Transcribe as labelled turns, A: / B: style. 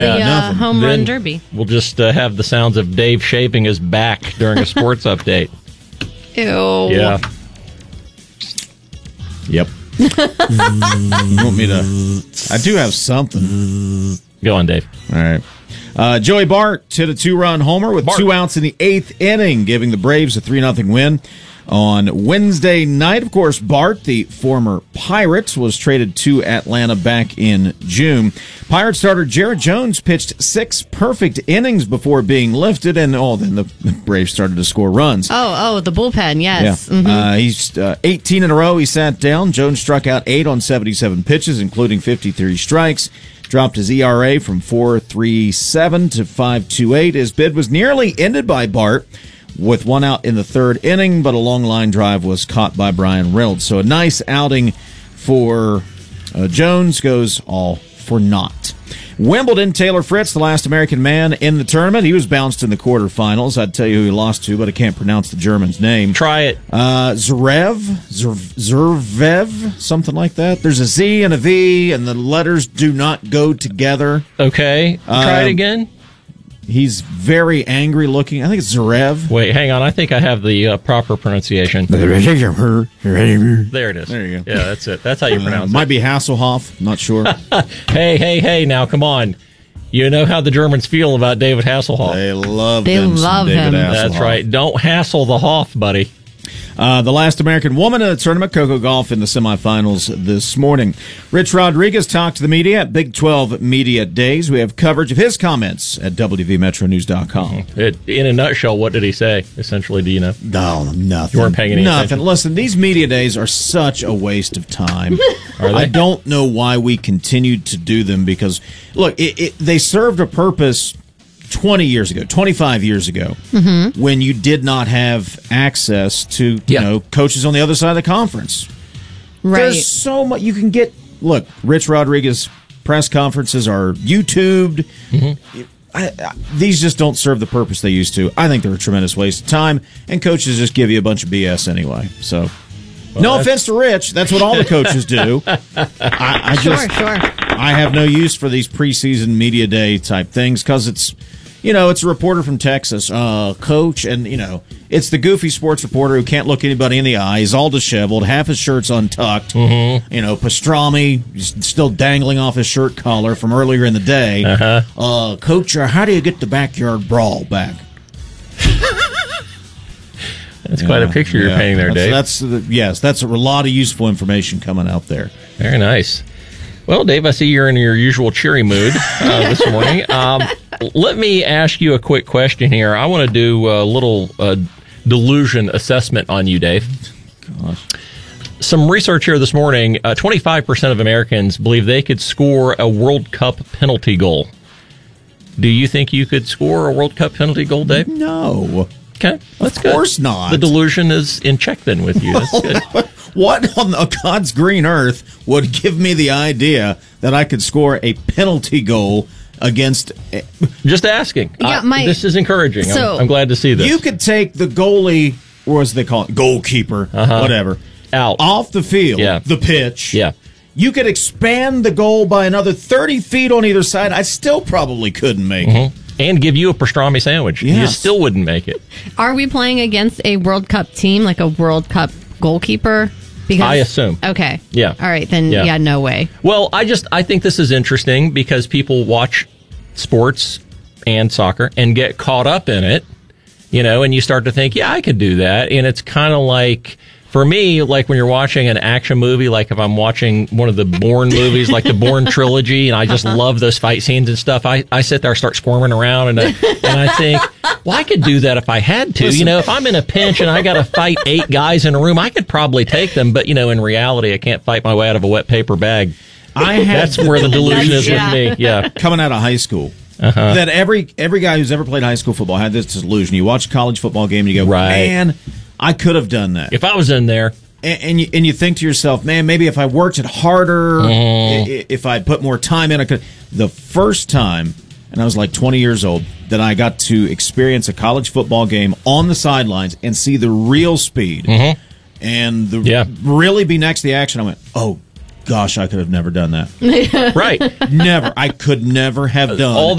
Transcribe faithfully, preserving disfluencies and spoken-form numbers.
A: The
B: Yeah,
A: uh, home
C: Then
A: run derby.
C: We'll just uh, have the sounds of Dave shaving his back during a sports update.
A: Ew.
C: Yeah.
B: Yep. You want me to? I do have something.
C: Go on, Dave.
B: All right. Uh, Joey Bart hit a two-run homer with
C: Bart.
B: two outs in the eighth inning, giving the Braves a three nothing win. On Wednesday night, of course, Bart, the former Pirate, was traded to Atlanta back in June. Pirate starter Jared Jones pitched six perfect innings before being lifted, and oh, then the Braves started to score runs.
A: Oh, oh, the bullpen,
B: Yeah,
A: yes. Mhm.
B: uh, he's uh, eighteen in a row. He sat down. Jones struck out eight on seventy-seven pitches, including fifty-three strikes. Dropped his E R A from four point three seven to five point two eight. His bid was nearly ended by Bart with one out in the third inning, but a long line drive was caught by Brian Reynolds. So a nice outing for uh, Jones, goes all for naught. Wimbledon, Taylor Fritz, the last American man in the tournament. He was bounced in the quarterfinals. I'd tell you who he lost to, but I can't pronounce the German's name.
C: Try it.
B: Uh, Zverev, Zverev, Zverev, something like that. There's a Z and a V, and the letters do not go together.
C: Okay. Try
B: Um,
C: it again.
B: He's very angry looking. I think it's Zverev.
C: Wait, hang on. I think I have the uh, proper pronunciation. There it is.
B: There you go.
C: Yeah, that's it. That's how you
B: Uh,
C: pronounce
B: might
C: it.
B: be Hasselhoff. Not sure.
C: Hey, hey, hey, now come on. You know how the Germans feel about David Hasselhoff.
B: They love
A: They
B: them some
A: love
B: David
A: him.
B: Hasselhoff.
C: That's right. Don't hassle the Hoff, buddy.
B: Uh, the last American woman in the tournament, Coco Gauff, in the semifinals this morning. Rich Rodriguez talked to the media at Big twelve Media Days. We have coverage of his comments at W V Metro News dot com.
C: It, in a nutshell, what did he say? Essentially, do you know?
B: No, nothing.
C: You weren't paying any
B: Nothing.
C: attention?
B: Listen, these media days are such a waste of time.
C: Are they?
B: I don't know why we continued to do them because, look, it, it, they served a purpose twenty years ago, twenty-five years ago,
A: Mm-hmm.
B: when you did not have access to, you
C: Yeah.
B: know, coaches on the other side of the conference.
A: Right.
B: There's so much you can get. Look, Rich Rodriguez press conferences are YouTubed.
C: Mm-hmm.
B: I, I, these just don't serve the purpose they used to. I think they're a tremendous waste of time, and coaches just give you a bunch of B S anyway. So, no
C: that's-
B: offense to Rich, that's what all the coaches do. I, I
A: Sure,
B: just,
A: sure.
B: I have no use for these preseason media day type things because it's, you know, it's a reporter from Texas, uh, coach, and, you know, it's the goofy sports reporter who can't look anybody in the eye. He's all disheveled, half his shirt's untucked. Mm-hmm. You know, pastrami is still dangling off his shirt collar from earlier in the day.
C: Uh-huh.
B: Uh, coach, uh, how do you get the backyard brawl back?
C: That's quite a picture you're
B: Yeah.
C: painting there,
B: that's,
C: Dave.
B: That's the, yes, that's a lot of useful information coming out there.
C: Very nice. Well, Dave, I see you're in your usual cheery mood uh, this morning. Um, let me ask you a quick question here. I want to do a little uh, delusion assessment on you, Dave.
B: Gosh.
C: Some research here this morning, uh, twenty-five percent of Americans believe they could score a World Cup penalty goal. Do you think you could score a World Cup penalty goal, Dave?
B: No.
C: Okay, that's
B: Of
C: good.
B: course not.
C: The delusion is in check then with you. That's good.
B: What on the God's green earth would give me the idea that I could score a penalty goal against?
C: Just asking.
A: Yeah,
C: Uh,
A: my-
C: this is encouraging.
A: So-
C: I'm, I'm glad to see this.
B: You could take the goalie, or as they call it, goalkeeper,
C: Uh-huh.
B: whatever,
C: Out.
B: off the field,
C: Yeah.
B: the pitch.
C: Yeah.
B: You could expand the goal by another thirty feet on either side. I still probably couldn't make it.
C: And give you a pastrami sandwich. You
B: Yes.
C: still wouldn't make it.
A: Are we playing against a World Cup team, like a World Cup goalkeeper? Because
C: I assume.
A: Okay.
C: Yeah.
A: All right, then,
C: Yeah.
A: yeah, no way.
C: Well, I just I think this is interesting because people watch sports and soccer and get caught up in it, you know, and you start to think, yeah, I could do that. And it's kind of like, for me, like when you're watching an action movie, like if I'm watching one of the Bourne movies, like the Bourne trilogy, and I just love those fight scenes and stuff, I, I sit there, start squirming around, and I, and I think, well, I could do that if I had to. You know, if I'm in a pinch and I got to fight eight guys in a room, I could probably take them. But, you know, in reality, I can't fight my way out of a wet paper bag.
B: I had
C: That's where the delusion is
A: Yeah.
C: with me. Yeah.
B: coming out of high school.
C: Uh-huh.
B: That every every guy who's ever played high school football had this delusion. You watch a college football game and you go,
C: Right.
B: man, I could have done that.
C: If I was in there,
B: And, and you and you think to yourself, man, maybe if I worked it harder,
C: Mm-hmm.
B: i- if I put more time in, I could. The first time, and I was like twenty years old, that I got to experience a college football game on the sidelines and see the real speed and the
C: Mm-hmm. Yeah.
B: really be next to the action. I went, oh, gosh, I could have never done that.
C: Right.
B: Never. I could never have done
C: all